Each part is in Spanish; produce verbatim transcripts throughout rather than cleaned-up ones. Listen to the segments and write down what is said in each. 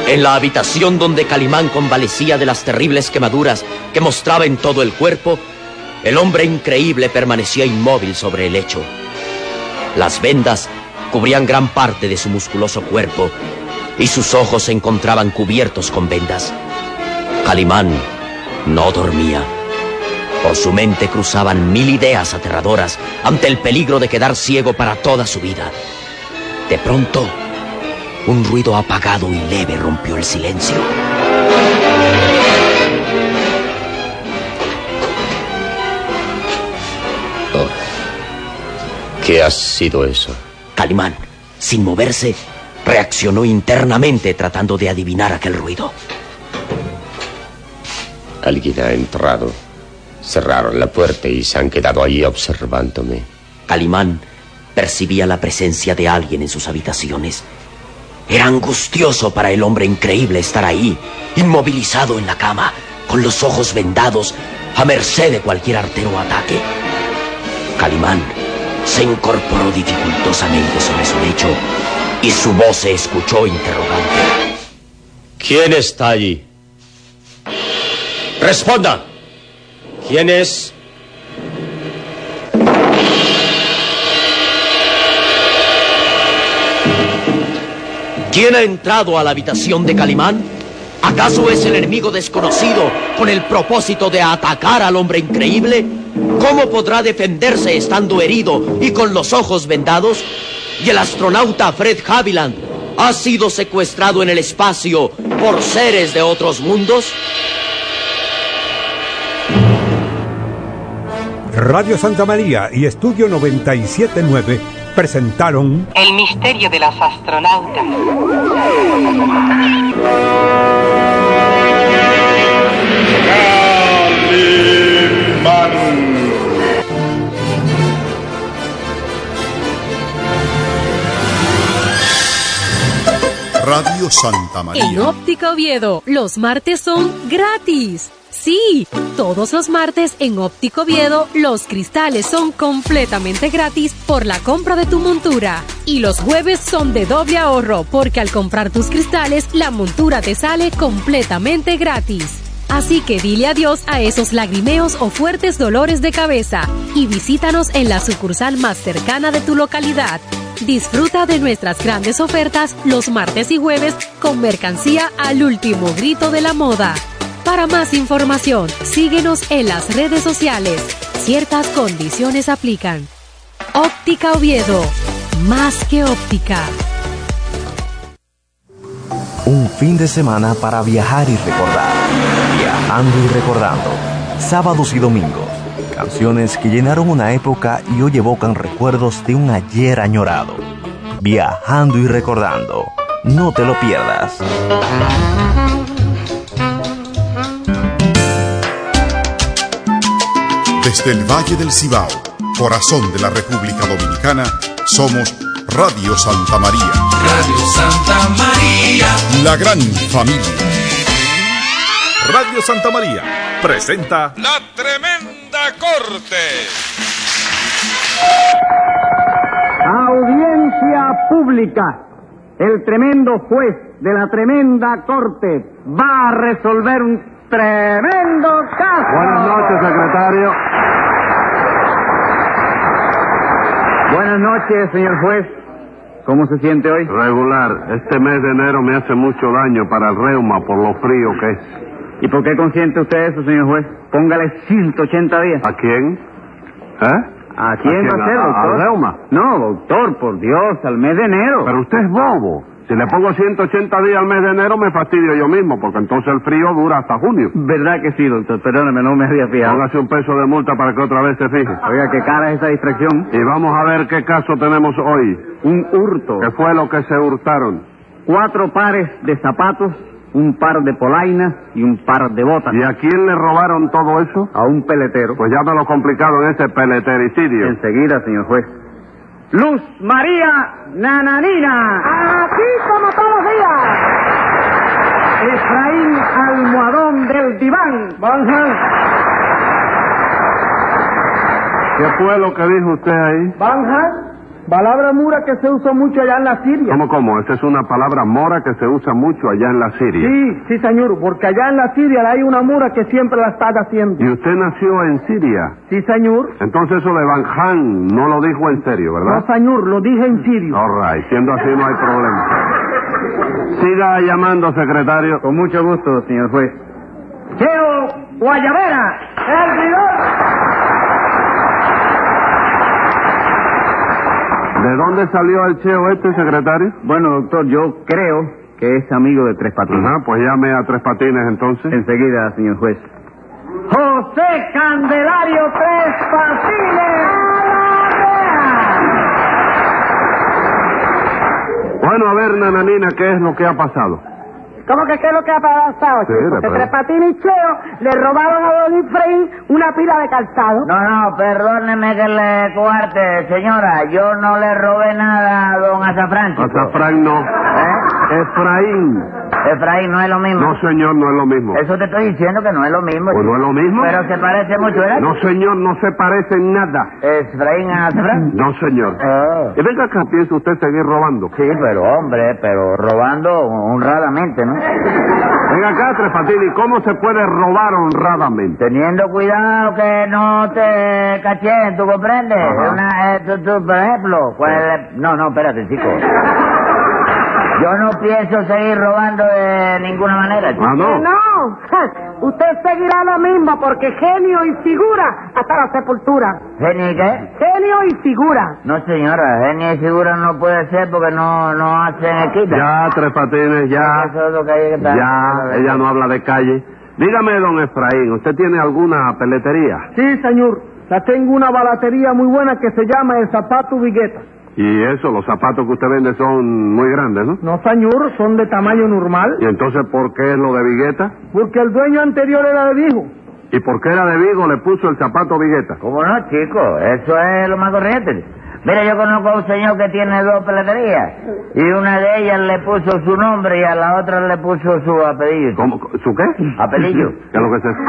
En la habitación donde Calimán convalecía de las terribles quemaduras que mostraba en todo el cuerpo, el hombre increíble permanecía inmóvil sobre el lecho. Las vendas cubrían gran parte de su musculoso cuerpo y sus ojos se encontraban cubiertos con vendas. Calimán no dormía. Por su mente cruzaban mil ideas aterradoras ante el peligro de quedar ciego para toda su vida. De pronto, un ruido apagado y leve rompió el silencio. Oh. ¿Qué ha sido eso? Calimán, sin moverse, reaccionó internamente tratando de adivinar aquel ruido. Alguien ha entrado. Cerraron la puerta y se han quedado allí observándome. Calimán percibía la presencia de alguien en sus habitaciones. Era angustioso para el hombre increíble estar ahí, inmovilizado en la cama, con los ojos vendados, a merced de cualquier artero ataque. Calimán se incorporó dificultosamente sobre su lecho y su voz se escuchó interrogante. ¿Quién está allí? ¡Responda! ¿Quién es? ¿Quién ha entrado a la habitación de Calimán? ¿Acaso es el enemigo desconocido con el propósito de atacar al hombre increíble? ¿Cómo podrá defenderse estando herido y con los ojos vendados? ¿Y el astronauta Fred Haviland ha sido secuestrado en el espacio por seres de otros mundos? Radio Santa María y Estudio noventa y siete punto nueve presentaron El misterio de los astronautas. Radio Santa María. En Óptica Oviedo, los martes son gratis. Sí, todos los martes en Óptica Oviedo, los cristales son completamente gratis por la compra de tu montura. Y los jueves son de doble ahorro, porque al comprar tus cristales, la montura te sale completamente gratis. Así que dile adiós a esos lagrimeos o fuertes dolores de cabeza y visítanos en la sucursal más cercana de tu localidad. Disfruta de nuestras grandes ofertas los martes y jueves con mercancía al último grito de la moda. Para más información, síguenos en las redes sociales. Ciertas condiciones aplican. Óptica Oviedo, más que óptica. Un fin de semana para viajar y recordar. Viajando y recordando. Sábados y domingos. Canciones que llenaron una época y hoy evocan recuerdos de un ayer añorado. Viajando y recordando. No te lo pierdas. Desde el Valle del Cibao, corazón de la República Dominicana, somos Radio Santa María. Radio Santa María. La gran familia. Radio Santa María presenta La Tremenda Corte. Audiencia pública. El tremendo juez de la tremenda corte va a resolver un tremendo caso. Buenas noches, secretario. Buenas noches, señor juez. ¿Cómo se siente hoy? Regular. Este mes de enero me hace mucho daño para el reuma por lo frío que es. ¿Y por qué consiente usted eso, señor juez? Póngale ciento ochenta días. ¿A quién? ¿Eh? ¿A quién va a ser, doctor? ¿Al reuma? No, doctor, por Dios, al mes de enero. Pero usted es bobo. Si le pongo ciento ochenta días al mes de enero, me fastidio yo mismo, porque entonces el frío dura hasta junio. ¿Verdad que sí, doctor? Perdóneme, no me había fijado. Póngase un peso de multa para que otra vez se fije. Oiga, qué cara es esa distracción. Y vamos a ver qué caso tenemos hoy. Un hurto. ¿Qué fue lo que se hurtaron? Cuatro pares de zapatos, un par de polainas y un par de botas. ¿Y a quién le robaron todo eso? A un peletero. Pues ya me lo complicado en ese peletericidio. Enseguida, señor juez. Luz María Nananina. Aquí como todos los días. Efraín Almohadón del Diván. Banjan. ¿Qué fue lo que dijo usted ahí? Banjan. Palabra mura que se usa mucho allá en la Siria. ¿Cómo, cómo? Esa es una palabra mora que se usa mucho allá en la Siria. Sí, sí, señor, porque allá en la Siria hay una mura que siempre la está haciendo. ¿Y usted nació en Siria? Sí, señor. Entonces eso de Banján no lo dijo en serio, ¿verdad? No, señor, lo dije en serio. All right, siendo así no hay problema. Siga llamando, secretario. Con mucho gusto, señor juez. Cheo Guayabera, servidor. ¿De dónde salió el cheo este, secretario? Bueno, doctor, yo creo que es amigo de Tres Patines. Ajá, pues llame a Tres Patines entonces. Enseguida, señor juez. José Candelario Tres Patines. Bueno, a ver, nananina, ¿qué es lo que ha pasado? ¿Cómo que qué es lo que ha pasado, Sí, chico? Que Tres Patines y Cheo le robaron a don Efraín una pila de calzado. No, no, perdóneme que le cuarte, señora. Yo no le robé nada a don Azafrán, chico. Azafrán no. ¿Eh? Efraín. Efraín no es lo mismo. No, señor, no es lo mismo. Eso te estoy diciendo que no es lo mismo. Pues no es lo mismo. Pero se parece mucho, ¿verdad? No, señor, no se parece en nada. ¿Efraín a Azafrán? No, señor. Oh. Y venga acá, piensa usted seguir robando. Sí, pero hombre, pero robando honradamente, ¿no? Venga acá, Tres Patines, ¿cómo se puede robar honradamente? Teniendo cuidado que no te cachen, ¿tú comprendes? Una, eh, tú, tú, por ejemplo, pues, no, no, espérate, chico. Yo no pienso seguir robando de ninguna manera, chico. Ah, no. No, usted seguirá lo mismo porque genio y figura hasta la sepultura. ¿Genio y qué? Genio y figura. No, señora, genio y figura no puede ser porque no, no hacen equita. Ya, Tres Patines, ya. Eso es lo que hay que estar. Ya, ella no habla de calle. Dígame, don Efraín, ¿usted tiene alguna peletería? Sí, señor. Ya tengo una balatería muy buena que se llama El Zapato Vigueta. Y eso, los zapatos que usted vende son muy grandes, ¿no? No, señor, son de tamaño normal. ¿Y entonces por qué es lo de Vigueta? Porque el dueño anterior era de Vigo. ¿Y por qué era de Vigo le puso el zapato Vigueta? ¿Cómo no, chico? Eso es lo más corriente. Mira, yo conozco a un señor que tiene dos peleterías. Y una de ellas le puso su nombre y a la otra le puso su apellido. ¿Cómo? ¿Su qué? Apellido. ¿Qué es lo que es eso?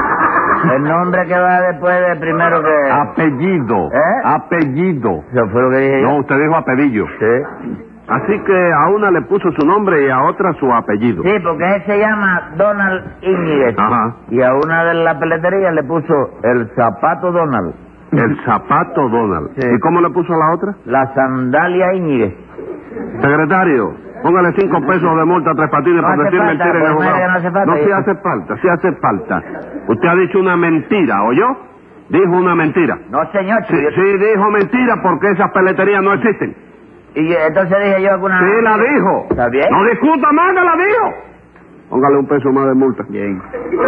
El nombre que va después de primero que... Apellido. ¿Eh? Apellido. ¿Eso fue lo que dije yo? No, usted dijo apellido. Sí. Así que a una le puso su nombre y a otra su apellido. Sí, porque él se llama Donald Íñiguez. Ajá. Y a una de las peleterías le puso el zapato Donald. El zapato Donald. Sí. ¿Y cómo le puso a la otra? La sandalia Íñiguez. Secretario, póngale cinco pesos de multa a Tres Patines No por hace decir falta, mentira en el pues, mira juzgado. que no hace falta, No, sí hijo. hace falta, sí hace falta. Usted ha dicho una mentira, ¿oyó? Dijo una mentira. No, señor. Sí, yo- sí dijo mentira porque esas peleterías no existen. Y entonces dije yo alguna... Sí la dijo. ¿Está bien? No discuta más que la dijo. Póngale un peso más de multa. Bien.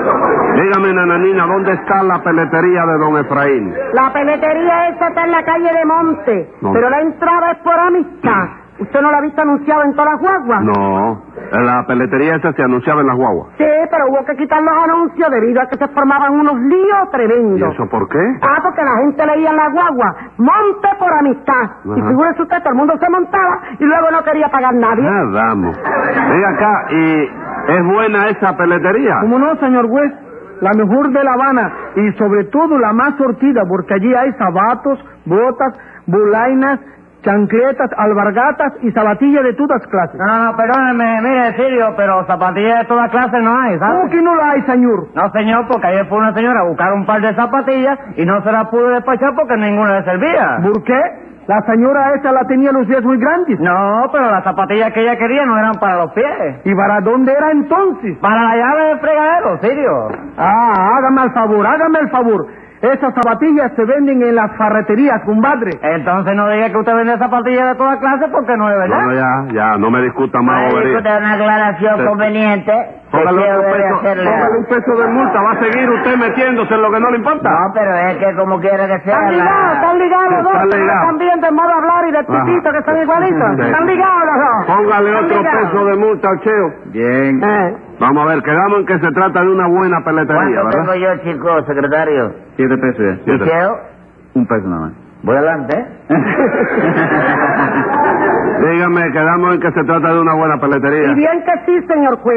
Dígame, nananina, ¿dónde está la peletería de don Efraín? La peletería esa está en la calle de Monte, No. pero la entrada es por amistad. ¿Usted no la ha visto anunciada en todas las guaguas? No, la peletería esa se anunciaba en las guaguas. Sí, pero hubo que quitar los anuncios debido a que se formaban unos líos ¿Y tremendos. eso por qué? Ah, porque la gente leía en la guagua, monte por amistad. Y Ajá. figúrese usted, todo el mundo se montaba y luego no quería pagar nadie. Ah, vamos. Venga acá, ¿y es buena esa peletería? ¿Cómo no, señor juez? La mejor de La Habana y sobre todo la más sortida porque allí hay zapatos, botas, bolainas, chancletas, albargatas y zapatillas de todas clases. No, no, no, perdóneme, mire, Sirio, pero zapatillas de todas clases no hay, ¿sabes? ¿Cómo que no la hay, señor? No, señor, porque ayer fue una señora a buscar un par de zapatillas y no se las pudo despachar porque ninguna le servía. ¿Por qué? La señora esa la tenía los pies muy grandes. No, pero las zapatillas que ella quería no eran para los pies. ¿Y para dónde era entonces? Para la llave del fregadero, Sirio. Ah, hágame el favor, hágame el favor. Esas zapatillas se venden en las ferreterías, compadre. Entonces no diga que usted vende zapatillas de toda clase porque no es verdad. No, no, ya, ya, no me discuta más, Ay, bobería. discuta una aclaración Sí. conveniente. que Póngale Cheo otro debe peso, hacerle. póngale un peso de multa. ¿Va a seguir usted metiéndose en lo que no le importa? No, pero es que como quiera que sea. Están ligados, la... están ligados los dos. Están pero ligados. También de modo de hablar y de tipito que son igualitos. Sí. Están ligados los dos. Póngale Están otro ligados. peso de multa al Cheo. Bien. Eh. Vamos a ver, quedamos en que se trata de una buena peletería, ¿Cuánto ¿verdad? tengo yo, chico, secretario? Siete pesos ya. ¿Y Siete. Cheo? Un peso nada más. Voy adelante, ¿eh? Dígame, quedamos en que se trata de una buena peletería. Y bien que sí, señor juez.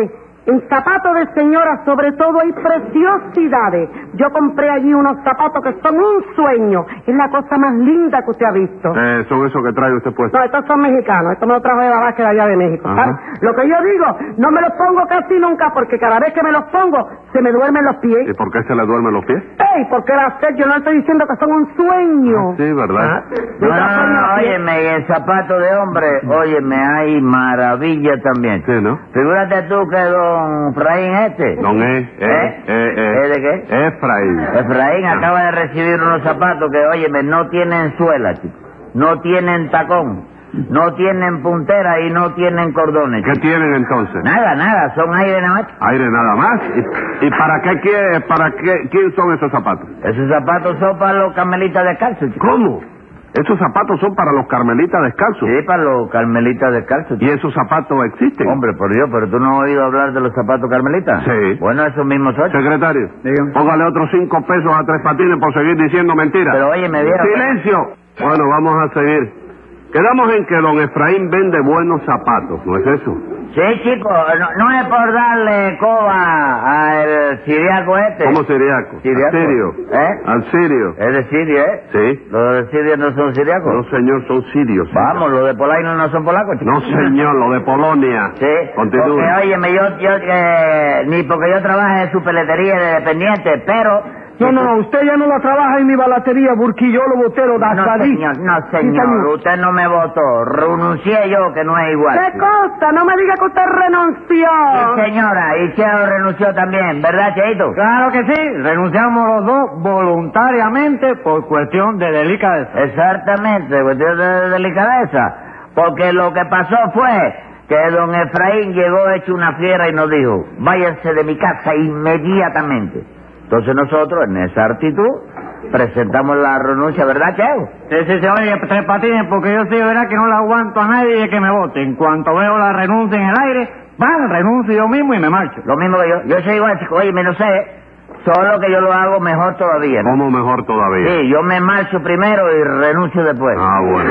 En zapatos de señora, sobre todo, hay preciosidades. Yo compré allí unos zapatos que son un sueño. Es la cosa más linda que usted ha visto. Eh, ¿Son esos que trae usted puesto? No, estos son mexicanos. Estos me los trajo de la base de allá de México, ¿sabes? Lo que yo digo, no me los pongo casi nunca porque cada vez que me los pongo, se me duermen los pies. ¿Y por qué se le duermen los pies? ¡Ey! Porque la sé, yo no estoy diciendo que son un sueño. Ah, sí, ¿verdad? No, no, no, óyeme, y el zapato de hombre, óyeme, hay maravilla también. Sí, ¿no? Figúrate tú que don Efraín este. Don E. ¿Eh? ¿Eh? Eh, eh. ¿Eh de qué? Efraín. Efraín acaba de recibir unos zapatos que, óyeme, no tienen suela, chico. No tienen tacón. No tienen puntera y no tienen cordones. ¿Qué tienen entonces? Nada, nada, son aire nada más. Aire nada más. ¿Y, y para qué quiere, para qué, quién son esos zapatos? Esos zapatos son para los carmelitas descalzos, chico. ¿Cómo? ¿Esos zapatos son para los carmelitas descalzos? Sí, para los carmelitas descalzos. ¿Y esos zapatos existen? Hombre, por Dios, pero tú no has oído hablar de los zapatos carmelitas. Sí. Bueno, esos mismos son. Secretario, Dígame. póngale otros cinco pesos a Tres Patines por seguir diciendo mentiras. Pero oye, me dieron... ¡Silencio! Bueno, vamos a seguir. Quedamos en que don Efraín vende buenos zapatos, ¿no es eso? Sí, chico, no, no es por darle coba al siriaco este. ¿Cómo siriaco? ¿Siriaco? ¿Al sirio? ¿Eh? ¿Al sirio? Es de Siria, ¿eh? Sí. ¿Los de Siria no son siriacos? No, señor, son sirios. Vamos, los de Polaino no son polacos, chico. No, señor, lo de Polonia. Sí. Continúe. Porque, óyeme, yo, yo, eh, ni porque yo trabaje en su peletería de dependiente, pero... No, no, no, usted ya no la trabaja en mi balatería, Burquillolo Botero, No, Dasadí. señor, no, señor, usted no me votó. Renuncié yo, que no es igual. ¿Qué cosa? No me diga que usted renunció. Sí, señora, y Cheo renunció también, ¿verdad, Cheito? Claro que sí, renunciamos los dos voluntariamente por cuestión de delicadeza. Exactamente, cuestión de delicadeza. Porque lo que pasó fue que don Efraín llegó hecho una fiera y nos dijo, váyanse de mi casa inmediatamente. Entonces nosotros, en esa actitud, presentamos la renuncia, ¿verdad, Cheo? Sí, sí, sí, oye, Tres Patines, porque yo sí, verá que no le aguanto a nadie de que me vote. En cuanto veo la renuncia en el aire, van, renuncio yo mismo y me marcho. Lo mismo que yo. Yo soy igual, chico, oye, me lo sé, solo que yo lo hago mejor todavía, ¿no? ¿Cómo mejor todavía? Sí, yo me marcho primero y renuncio después. Ah, bueno.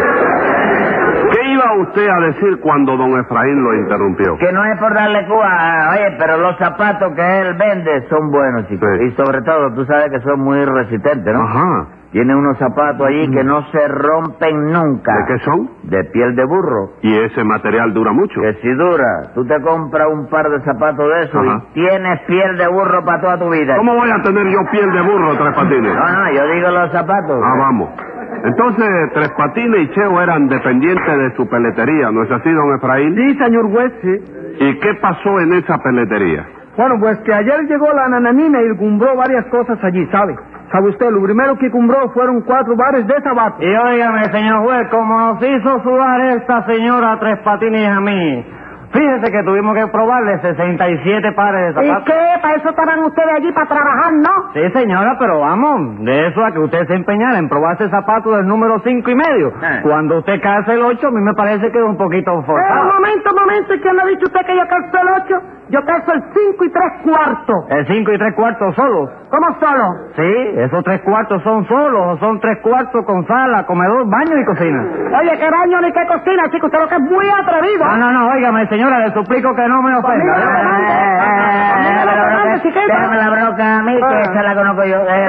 ¿Qué iba usted a decir cuando don Efraín lo interrumpió? Que no es por darle cuba, oye, pero los zapatos que él vende son buenos, chicos. Sí. Y sobre todo, tú sabes que son muy resistentes, ¿no? Ajá. Tiene unos zapatos allí que no se rompen nunca. ¿De qué son? De piel de burro. ¿Y ese material dura mucho? Que si dura, tú te compras un par de zapatos de esos Ajá. y tienes piel de burro para toda tu vida. ¿Cómo voy a tener yo piel de burro, Tres Patines? No, no, yo digo los zapatos. Ah, vamos. Entonces, Tres Patines y Cheo eran dependientes de su peletería, ¿no es así, don Efraín? Sí, señor juez, sí. ¿Y qué pasó en esa peletería? Bueno, pues que ayer llegó la nananina y compró varias cosas allí, ¿sabe? ¿Sabe usted? Lo primero que compró fueron cuatro bares de zapatos. Y óigame, señor juez, como nos hizo sudar esta señora Tres Patines a mí, fíjese que tuvimos que probarle sesenta y siete pares de ¿Y zapatos. qué? ¿Para eso estaban ustedes allí, para trabajar, no? Sí, señora, pero vamos, de eso a que usted se empeñara en probarse zapatos del número cinco y medio. Eh. Cuando usted calza el ocho, a mí me parece que es un poquito Eh, forzado. un momento, un momento, ¿y quién le ha dicho usted que yo calzo el ocho? Yo calzo el cinco y tres cuartos. El cinco y tres cuartos solos. ¿Cómo solo? Sí, esos tres cuartos son solos, o son tres cuartos con sala, comedor, baño y cocina. Oye, qué baño ni qué cocina, chico, usted lo que es muy atrevido. No, no, no, óigame, señora, le suplico que no me ofenda. Conmigo no me Eh, eh, eh, déjame la bronca, chiquita. déjame la bronca a mí, que esa la conozco yo. Eh,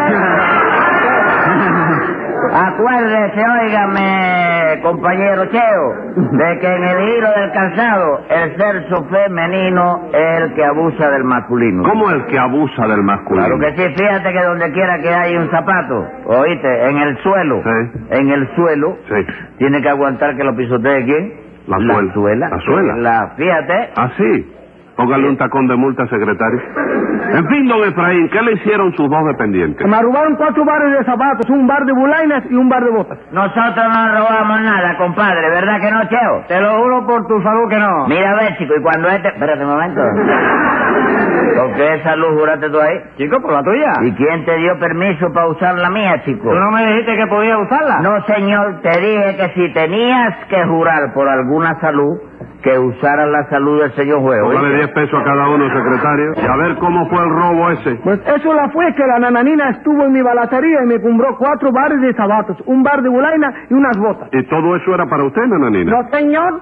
Acuérdese, óigame, compañero Cheo, de que en el giro del calzado el sexo femenino es el que abusa del masculino. ¿Cómo el que abusa del masculino? Claro que sí, fíjate que donde quiera que hay un zapato, oíste, en el suelo, Sí. en el suelo, Sí. tiene que aguantar que lo pisotee quién. La suela. suela. La suela. La, fíjate. ¿Ah, sí? Póngale un tacón de multa, secretario. En fin, don Efraín, ¿qué le hicieron sus dos dependientes? Me robaron cuatro bares de zapatos, un bar de bulainas y un bar de botas. Nosotros no robamos nada, compadre, ¿verdad que no, Cheo? Te lo juro por tu salud que no. Mira a ver, chico, y cuando este... Espérate un momento. ¿Con qué salud juraste tú ahí? Chico, por la tuya. ¿Y quién te dio permiso para usar la mía, chico? ¿Tú no me dijiste que podía usarla? No, señor, te dije que si tenías que jurar por alguna salud, que usaras la salud del señor juez. Póngale ¿oíste? diez pesos a cada uno, secretario. Y a ver cómo fue el robo ese. Pues eso la fue que la nananina estuvo en mi balatería y me compró cuatro bares de zapatos, un bar de bulaina y unas botas. ¿Y todo eso era para usted, nananina? No, señor.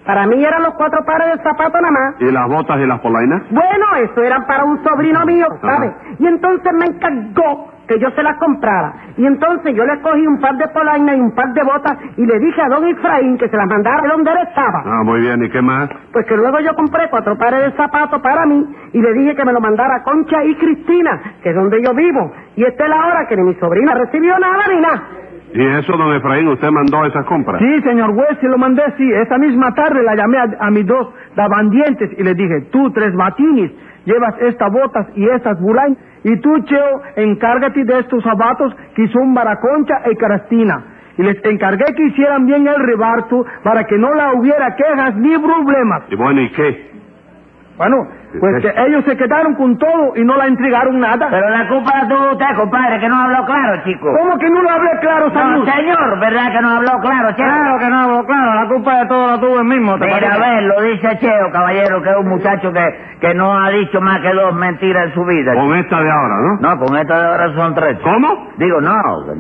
Para mí eran los cuatro pares de zapatos nada más. ¿Y las botas y las polainas? Bueno, eso eran para un sobrino mío, ¿sabes? Y entonces me encargó que yo se las comprara. Y entonces yo le cogí un par de polainas y un par de botas y le dije a don Efraín que se las mandara de donde él estaba. Ah, muy bien. ¿Y qué más? Pues que luego yo compré cuatro pares de zapatos para mí y le dije que me lo mandara Concha y Cristina, que es donde yo vivo. Y esta es la hora que ni mi sobrina recibió nada ni nada. ¿Y eso, don Efraín, usted mandó esas compras? Sí, señor juez, sí lo mandé, sí. Esa misma tarde la llamé a, a mis dos dabandientes y les dije, tú, Tres Patines, llevas estas botas y estas bulainas, y tú, Cheo, encárgate de estos zapatos que son para Concha y Cristina. Y les encargué que hicieran bien el reparto para que no la hubiera quejas ni problemas. Y bueno, ¿y qué? Bueno, pues que ellos se quedaron con todo y no la entregaron nada. Pero la culpa la tuvo usted, compadre, que no habló claro, chico. ¿Cómo que no lo hablé claro, Salud? No, señor, ¿verdad que no habló claro, Cheo? Claro que no habló claro, la culpa de todo la tuvo el mismo. ¿te Mira, parece? a ver, lo dice Cheo, caballero, que es un muchacho que, que no ha dicho más que dos mentiras en su vida. Con esta de ahora, ¿no? No, con esta de ahora son tres. ¿Cómo? Digo, no,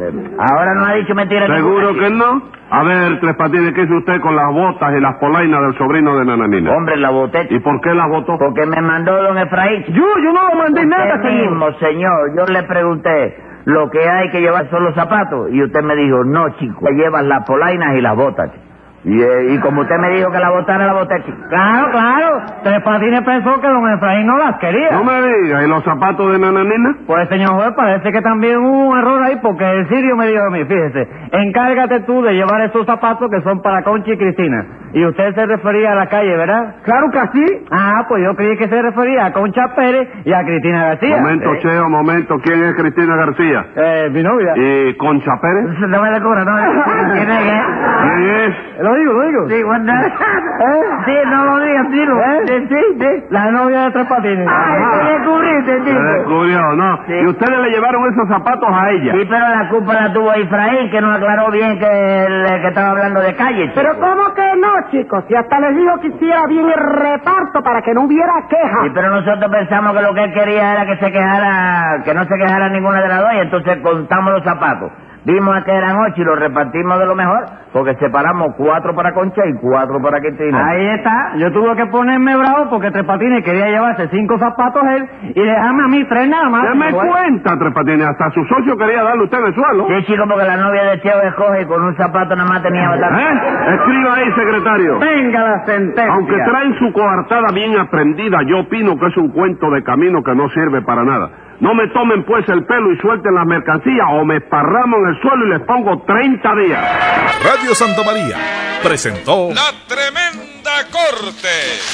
ahora no ha dicho mentiras. ¿Seguro que no? A ver, Tres Patines, ¿qué hizo usted con las botas y las polainas del sobrino de Nananina? Hombre, la boté. ¿Y por qué las botó? Porque me mandó don Efraín. Yo, yo no lo mandé usted nada, señor. mismo, señor. Yo le pregunté, lo que hay que llevar son los zapatos. Y usted me dijo, no, chico, llevas las polainas y las botas, chico. Y, eh, y como usted me dijo que la botara, la boté, chico. Claro, claro. Tres Patines pensó que don Efraín no las quería. No me diga, ¿y los zapatos de Nananina? Pues, señor juez, parece que también hubo un error ahí, porque el Sirio me dijo a mí, fíjese, encárgate tú de llevar esos zapatos que son para Concha y Cristina. Y usted se refería a la calle, ¿verdad? Claro que sí. Ah, pues yo creí que se refería a Concha Pérez y a Cristina García. Momento, ¿Eh? Cheo, momento. ¿Quién es Cristina García? Eh, mi novia. ¿Y Concha Pérez? No me descubra, no me ¿Quién es? ¿Quién es? Lo digo, lo digo. Sí, bueno, ¿eh? Sí, no lo digas, dilo. ¿Eh? Sí, sí, sí. La novia de Tres Patines. Ay, ¿qué descubriste, Se chico? descubrió, ¿no? Sí. Y ustedes le llevaron esos zapatos a ella. Sí, pero la culpa la tuvo Efraín, que no aclaró bien que, el, que estaba hablando de calle, chico. Pero ¿cómo que no, chicos? Si hasta les digo que hiciera bien el reparto para que no hubiera queja. Sí, pero nosotros pensamos que lo que él quería era que se quejara, que no se quejara ninguna de las dos, y entonces contamos los zapatos. Vimos que eran ocho y los repartimos de lo mejor, porque separamos cuatro para Concha y cuatro para Cristina. Ahí está. Yo tuve que ponerme bravo porque Tres Patines quería llevarse cinco zapatos él y dejarme a mí tres nada más. Deme Bueno. cuenta, Tres Patines. Hasta su socio quería darle usted en el suelo. Sí, chico, porque la novia de Cheo escoge y con un zapato nada más tenía bastante. ¿Eh? Escriba ahí, secretario. Venga la sentencia. Aunque traen su coartada bien aprendida, yo opino que es un cuento de camino que no sirve para nada. No me tomen pues el pelo y suelten las mercancías o me esparramo en el suelo y les pongo treinta días. Radio Santa María presentó La Tremenda Corte.